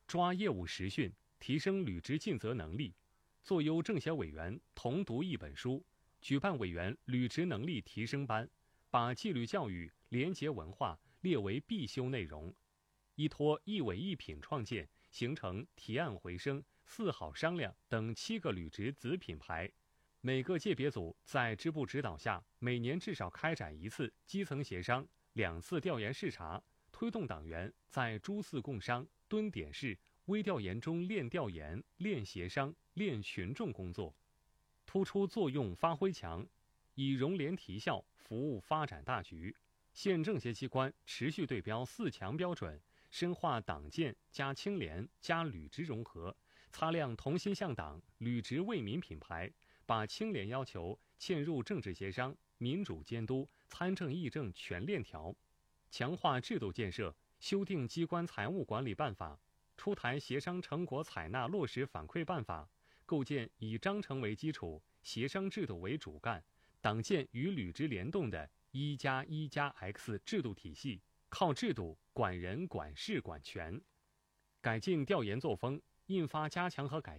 抓业务实训，提升履职尽责能力。作优政协委员同读一本书，举办委员履职能力提升班，把纪律教育、廉洁文化列为必修内容。依托一委一品创建，形成提案回声、四好商量等7个履职子品牌。每个界别组在支部指导下，每年至少开展1次基层协商、2次调研视察，推动党员在诸寺共商、蹲点式、微调研中练调研、练协商、练群众工作，突出作用发挥强，以融联提效服务发展大局。县政协机关持续对标4强标准，深化党建加清廉加履职融合，擦亮同心向党、履职为民品牌，把清廉要求嵌入政治协商、民主监督、参政议政全链条，强化制度建设，修订机关财务管理办法，出台协商成果采纳落实反馈办法，构建以章程为基础、协商制度为主干、党建与履职联动的1+1+X 制度体系，靠制度管人、管事、管权。改进调研作风，印发加强和改